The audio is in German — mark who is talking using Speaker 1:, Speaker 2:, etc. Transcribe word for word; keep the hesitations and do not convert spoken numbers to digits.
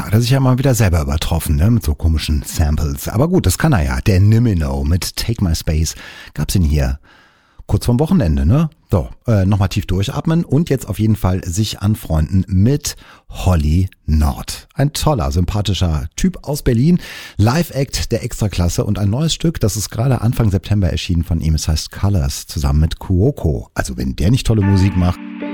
Speaker 1: hat er sich ja mal wieder selber übertroffen, ne, mit so komischen Samples. Aber gut, das kann er ja. Der Nimino mit Take My Space gab's ihn hier kurz vorm Wochenende, ne? So, äh, nochmal tief durchatmen und jetzt auf jeden Fall sich anfreunden mit Holly Nord. Ein toller, sympathischer Typ aus Berlin, Live-Act der Extraklasse und ein neues Stück, das ist gerade Anfang September erschienen von ihm. Es heißt Colors zusammen mit Kuoko. Also wenn der nicht tolle Musik macht...